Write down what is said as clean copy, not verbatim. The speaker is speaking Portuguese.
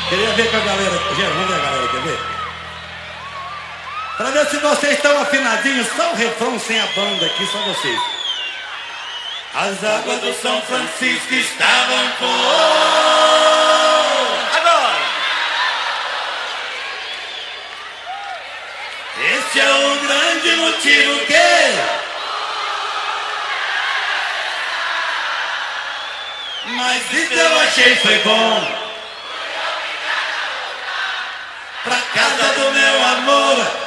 Queria ver com a galera. Gente, vamos ver a galera, quer ver? Pra ver se vocês estão afinadinhos. Só o refrão sem a banda aqui, só vocês. As águas do São Francisco estavam com... Agora! Esse é o grande motivo que... Mas isso eu achei foi bom. Pra casa do meu amor,